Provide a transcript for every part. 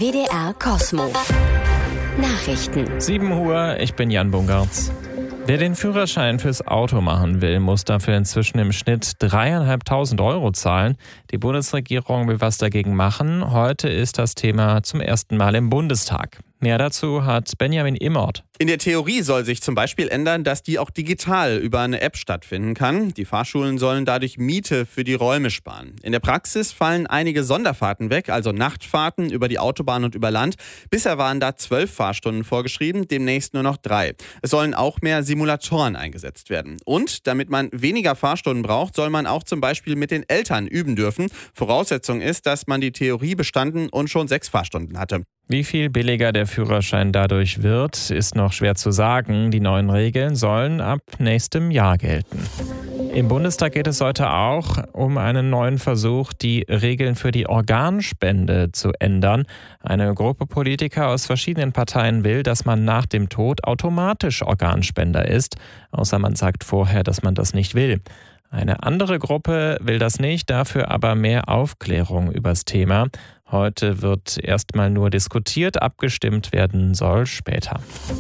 WDR Kosmo. Nachrichten. 7 Uhr, ich bin Jan Bungartz. Wer den Führerschein fürs Auto machen will, muss dafür inzwischen im Schnitt 3.500 € zahlen. Die Bundesregierung will was dagegen machen. Heute ist das Thema zum ersten Mal im Bundestag. Mehr dazu hat Benjamin Immert. In der Theorie soll sich zum Beispiel ändern, dass die auch digital über eine App stattfinden kann. Die Fahrschulen sollen dadurch Miete für die Räume sparen. In der Praxis fallen einige Sonderfahrten weg, also Nachtfahrten über die Autobahn und über Land. Bisher waren da 12 Fahrstunden vorgeschrieben, demnächst nur noch 3. Es sollen auch mehr Simulatoren eingesetzt werden. Und damit man weniger Fahrstunden braucht, soll man auch zum Beispiel mit den Eltern üben dürfen. Voraussetzung ist, dass man die Theorie bestanden und schon 6 Fahrstunden hatte. Wie viel billiger der Führerschein dadurch wird, ist noch schwer zu sagen. Die neuen Regeln sollen ab nächstem Jahr gelten. Im Bundestag geht es heute auch um einen neuen Versuch, die Regeln für die Organspende zu ändern. Eine Gruppe Politiker aus verschiedenen Parteien will, dass man nach dem Tod automatisch Organspender ist, außer man sagt vorher, dass man das nicht will. Eine andere Gruppe will das nicht, dafür aber mehr Aufklärung übers Thema. Heute wird erstmal nur diskutiert, abgestimmt werden soll später.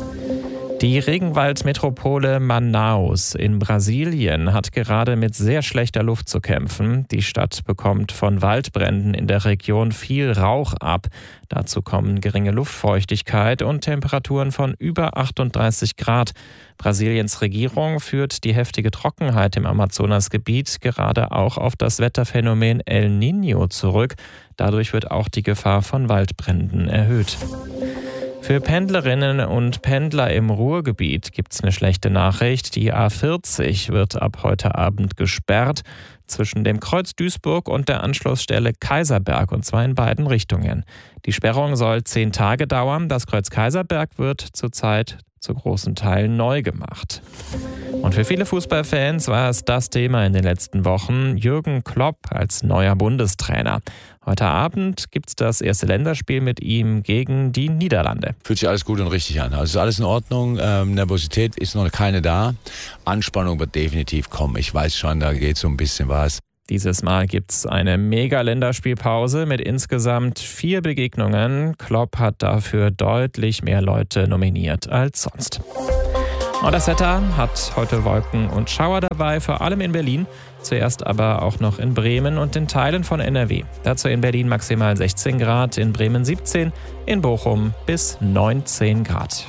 Die Regenwaldmetropole Manaus in Brasilien hat gerade mit sehr schlechter Luft zu kämpfen. Die Stadt bekommt von Waldbränden in der Region viel Rauch ab. Dazu kommen geringe Luftfeuchtigkeit und Temperaturen von über 38 Grad. Brasiliens Regierung führt die heftige Trockenheit im Amazonasgebiet gerade auch auf das Wetterphänomen El Niño zurück. Dadurch wird auch die Gefahr von Waldbränden erhöht. Für Pendlerinnen und Pendler im Ruhrgebiet gibt's eine schlechte Nachricht. Die A40 wird ab heute Abend gesperrt zwischen dem Kreuz Duisburg und der Anschlussstelle Kaiserberg, und zwar in beiden Richtungen. Die Sperrung soll 10 Tage dauern. Das Kreuz Kaiserberg wird zurzeit zu großen Teilen neu gemacht. Und für viele Fußballfans war es das Thema in den letzten Wochen: Jürgen Klopp als neuer Bundestrainer. Heute Abend gibt es das erste Länderspiel mit ihm gegen die Niederlande. Fühlt sich alles gut und richtig an. Also ist alles in Ordnung. Nervosität ist noch keine da. Anspannung wird definitiv kommen. Ich weiß schon, da geht so ein bisschen was. Dieses Mal gibt es eine Mega-Länderspielpause mit insgesamt 4 Begegnungen. Klopp hat dafür deutlich mehr Leute nominiert als sonst. Und das Wetter hat heute Wolken und Schauer dabei, vor allem in Berlin. Zuerst aber auch noch in Bremen und in Teilen von NRW. Dazu in Berlin maximal 16 Grad, in Bremen 17, in Bochum bis 19 Grad.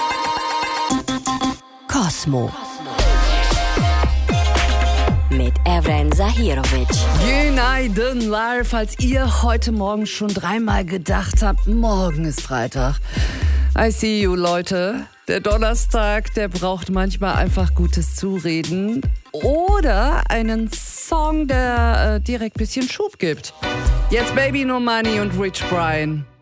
Kosmo. Mit Evren Zahirovic. Günaydınlar, falls ihr heute Morgen schon 3-mal gedacht habt, morgen ist Freitag. I see you, Leute. Der Donnerstag, der braucht manchmal einfach gutes Zureden oder einen Song, der direkt ein bisschen Schub gibt. Jetzt Baby No Money und Rich Brian.